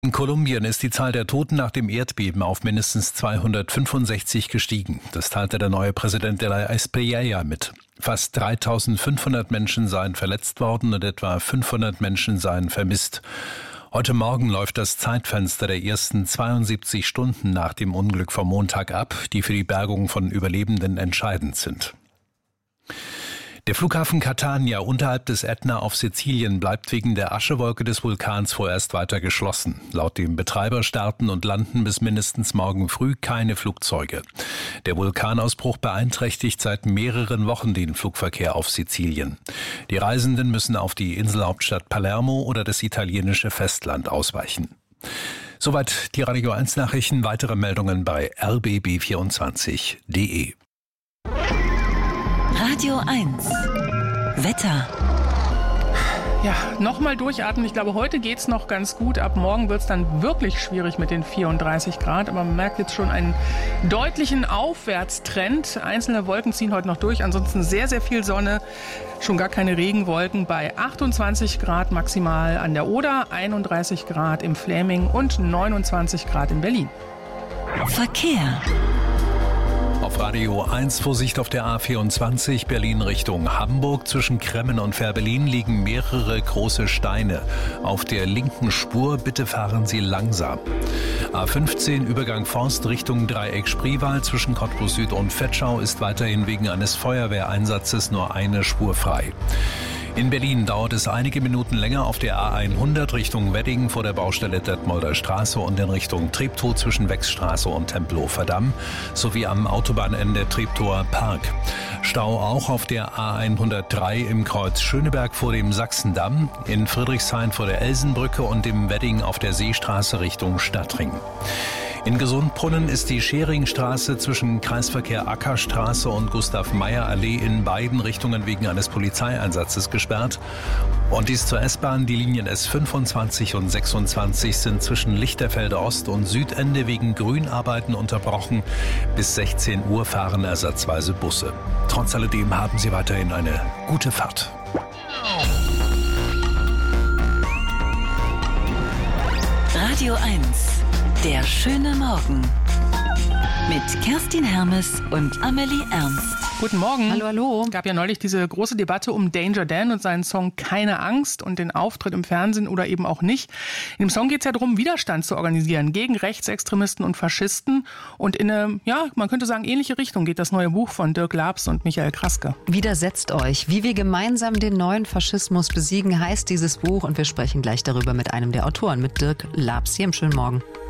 In Kolumbien ist die Zahl der Toten nach dem Erdbeben auf mindestens 265 gestiegen. Das teilte der neue Präsident de la Espriella mit. Fast 3.500 Menschen seien verletzt worden und etwa 500 Menschen seien vermisst. Heute Morgen läuft das Zeitfenster der ersten 72 Stunden nach dem Unglück vom Montag ab, die für die Bergung von Überlebenden entscheidend sind. Der Flughafen Catania unterhalb des Ätna auf Sizilien bleibt wegen der Aschewolke des Vulkans vorerst weiter geschlossen. Laut dem Betreiber starten und landen bis mindestens morgen früh keine Flugzeuge. Der Vulkanausbruch beeinträchtigt seit mehreren Wochen den Flugverkehr auf Sizilien. Die Reisenden müssen auf die Inselhauptstadt Palermo oder das italienische Festland ausweichen. Soweit die Radio 1 Nachrichten. Weitere Meldungen bei rbb24.de. Radio 1 Wetter. Ja, nochmal durchatmen. Ich glaube, heute geht's noch ganz gut. Ab morgen wird's dann wirklich schwierig mit den 34 Grad. Aber man merkt jetzt schon einen deutlichen Aufwärtstrend. Einzelne Wolken ziehen heute noch durch. Ansonsten sehr, sehr viel Sonne. Schon gar keine Regenwolken bei 28 Grad maximal an der Oder, 31 Grad im Fläming und 29 Grad in Berlin. Verkehr. Auf Radio 1 Vorsicht auf der A24 Berlin Richtung Hamburg. Zwischen Kremmen und Fährberlin liegen mehrere große Steine. Auf der linken Spur bitte fahren Sie langsam. A15 Übergang Forst Richtung Dreieck Spreewald. Zwischen Cottbus Süd und Vetschau ist weiterhin wegen eines Feuerwehreinsatzes nur eine Spur frei. In Berlin dauert es einige Minuten länger auf der A100 Richtung Wedding vor der Baustelle Detmolder Straße und in Richtung Treptow zwischen Wechsstraße und Tempelhofer Damm sowie am Autobahnende Treptower Park. Stau auch auf der A103 im Kreuz Schöneberg vor dem Sachsendamm, in Friedrichshain vor der Elsenbrücke und im Wedding auf der Seestraße Richtung Stadtring. In Gesundbrunnen ist die Scheringstraße zwischen Kreisverkehr Ackerstraße und Gustav-Meyer-Allee in beiden Richtungen wegen eines Polizeieinsatzes gesperrt. Und dies zur S-Bahn. Die Linien S25 und 26 sind zwischen Lichterfelde Ost und Südende wegen Grünarbeiten unterbrochen. Bis 16 Uhr fahren ersatzweise Busse. Trotz alledem haben Sie weiterhin eine gute Fahrt. Radio 1 Der schöne Morgen mit Kerstin Hermes und Amelie Ernst. Guten Morgen. Hallo, hallo. Es gab ja neulich diese große Debatte um Danger Dan und seinen Song Keine Angst und den Auftritt im Fernsehen oder eben auch nicht. In dem Song geht es ja darum, Widerstand zu organisieren gegen Rechtsextremisten und Faschisten. Und in eine, ja, man könnte sagen, ähnliche Richtung geht das neue Buch von Dirk Labs und Michael Kraske. Widersetzt euch. Wie wir gemeinsam den neuen Faschismus besiegen, heißt dieses Buch. Und wir sprechen gleich darüber mit einem der Autoren, mit Dirk Labs. Hier im schönen Morgen.